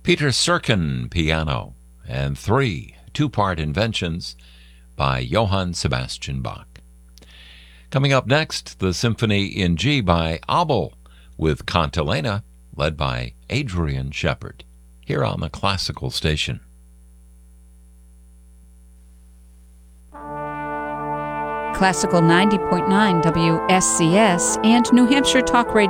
Peter Serkin, piano, and 3 two-part inventions by Johann Sebastian Bach. Coming up next, the Symphony in G by Abel, with Cantilena, led by Adrian Shepard, here on the Classical Station. Classical 90.9 WSCS and New Hampshire Talk Radio.